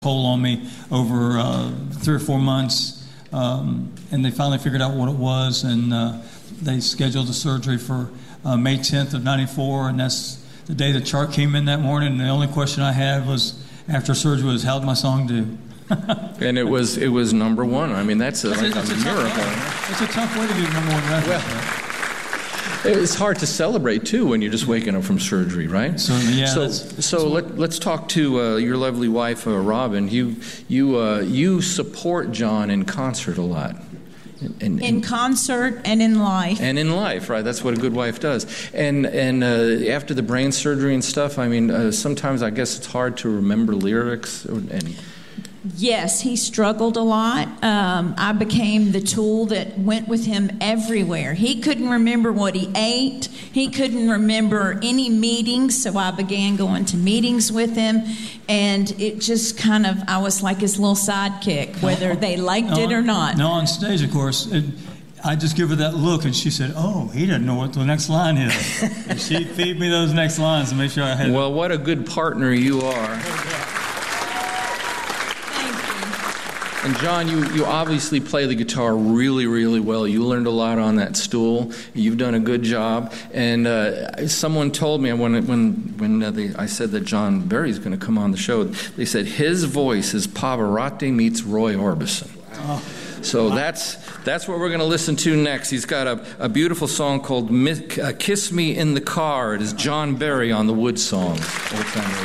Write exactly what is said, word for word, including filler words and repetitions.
toll on me over uh, three or four months, um, and they finally figured out what it was, and uh, they scheduled the surgery for uh, May tenth of ninety-four, and that's the day the chart came in that morning. And the only question I had was after surgery was, how'd my song do? And it was it was number one. I mean, that's a, It's like a, it's a a miracle. Tough, it's a tough way to do number one record. Well, it's hard to celebrate too when you're just waking up from surgery, right? Certainly, yeah. So, that's, so that's let, let's talk to uh, your lovely wife, uh, Robin. You you uh, you support John in concert a lot. And, in concert and in life. And in life, right? That's what a good wife does. And and uh, after the brain surgery and stuff, I mean, uh, sometimes I guess it's hard to remember lyrics. And Yes, he struggled a lot. Um, I became the tool that went with him everywhere. He couldn't remember what he ate. He couldn't remember any meetings, so I began going to meetings with him. And it just kind of, I was like his little sidekick, whether they liked it or not. No, on stage, of course. It, I just give her that look, and she said, "Oh, he doesn't know what the next line is." And she'd feed me those next lines to make sure I had. Well, what a good partner you are. And John, you, you obviously play the guitar really, really well. You learned a lot on that stool. You've done a good job. And uh, someone told me when when when uh, they, I said that John Berry's going to come on the show, they said his voice is Pavarotti meets Roy Orbison. Oh. So that's that's what we're going to listen to next. He's got a, a beautiful song called Mi- uh, Kiss Me in the Car. It is John Berry on the Wood Song.